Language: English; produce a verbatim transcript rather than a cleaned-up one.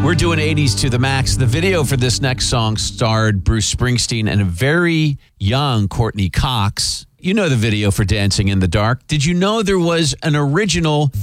We're doing eighties to the max. The video for this next song starred Bruce Springsteen and a very young Courtney Cox. You know the video for Dancing in the Dark. Did you know there was an original